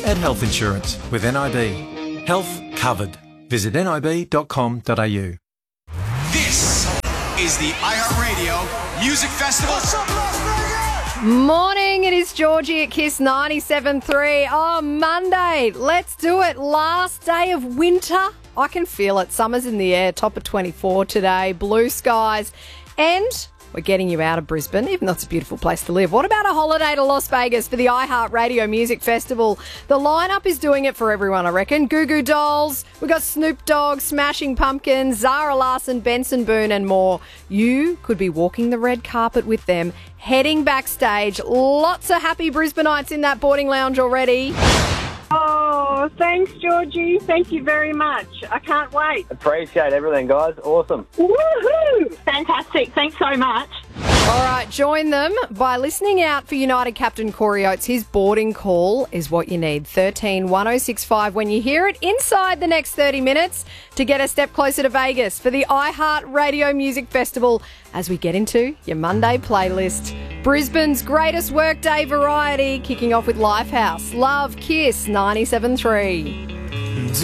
and health insurance with NIB. Health covered. Visit nib.com.au. This is the iHeartRadio Music Festival. Morning, it is Georgie at Kiss 97.3. Oh, Monday, let's do it. Last day of winter. I can feel it. Summer's in the air, top of 24 today, blue skies, and we're getting you out of Brisbane, even though it's a beautiful place to live. What about a holiday to Las Vegas for the iHeartRadio Music Festival? The lineup is doing it for everyone, I reckon. Goo Goo Dolls, we've got Snoop Dogg, Smashing Pumpkins, Zara Larsson, Benson Boone and more. You could be walking the red carpet with them, heading backstage. Lots of happy Brisbaneites in that boarding lounge already. Oh, thanks, Georgie. Thank you very much. I can't wait. Appreciate everything, guys. Awesome. Woohoo! Fantastic. Thanks so much. All right, join them by listening out for United captain Corey Oates. His boarding call is what you need. 13 1065 when you hear it inside the next 30 minutes to get a step closer to Vegas for the iHeartRadio Music Festival as we get into your Monday playlist. Brisbane's greatest workday variety, kicking off with Lifehouse. Love Kiss 97.3.